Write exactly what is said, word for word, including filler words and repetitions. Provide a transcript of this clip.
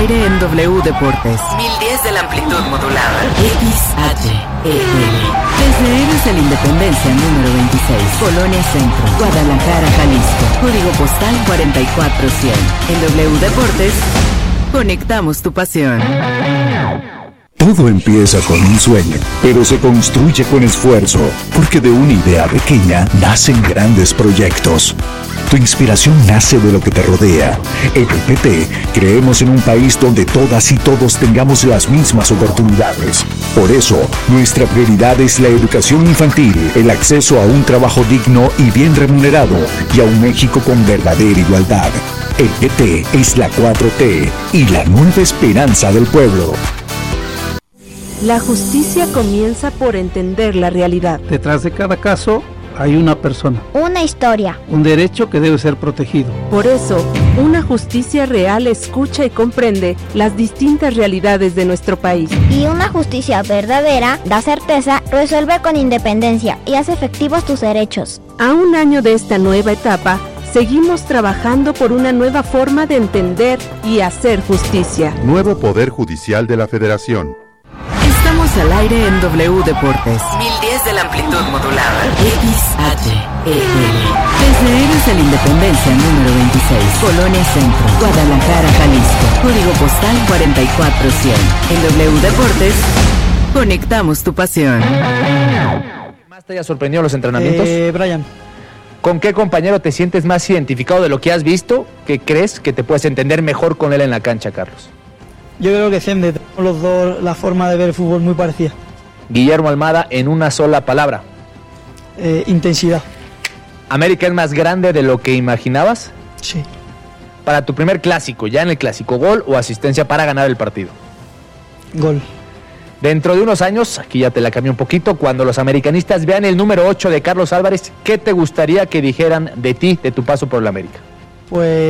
aire en W Deportes. mil diez de la amplitud modulada. X H E L. Desde Héroes de la Independencia número veintiséis, Colonia Centro, Guadalajara, Jalisco. Código postal cuarenta y cuatro cien. En W Deportes, conectamos tu pasión. Todo empieza con un sueño, pero se construye con esfuerzo, porque de una idea pequeña nacen grandes proyectos. Tu inspiración nace de lo que te rodea. En el P T creemos en un país donde todas y todos tengamos las mismas oportunidades. Por eso, nuestra prioridad es la educación infantil, el acceso a un trabajo digno y bien remunerado, y a un México con verdadera igualdad. El P T es la cuatro T y la nueva esperanza del pueblo. La justicia comienza por entender la realidad. Detrás de cada caso hay una persona. Una historia. Un derecho que debe ser protegido. Por eso, una justicia real escucha y comprende las distintas realidades de nuestro país. Y una justicia verdadera da certeza, resuelve con independencia y hace efectivos tus derechos. A un año de esta nueva etapa, seguimos trabajando por una nueva forma de entender y hacer justicia. Nuevo Poder Judicial de la Federación. Estamos al aire en W Deportes. mil diez de la amplitud modulada. X H E L. Desde Héroes de la Independencia número veintiséis, Colonia Centro, Guadalajara, Jalisco. Código postal cuarenta y cuatro cien. En W Deportes, conectamos tu pasión. ¿Qué más te haya sorprendido en los entrenamientos? Eh, Brian. ¿Con qué compañero te sientes más identificado de lo que has visto? ¿Qué crees que te puedes entender mejor con él en la cancha, Carlos? Yo creo que Sende, tenemos los dos la forma de ver el fútbol muy parecida. Guillermo Almada, en una sola palabra. Eh, intensidad. ¿América es más grande de lo que imaginabas? Sí. Para tu primer clásico, ya en el clásico, ¿gol o asistencia para ganar el partido? Gol. Dentro de unos años, aquí ya te la cambié un poquito, cuando los americanistas vean el número ocho de Carlos Álvarez, ¿qué te gustaría que dijeran de ti, de tu paso por el América? Pues...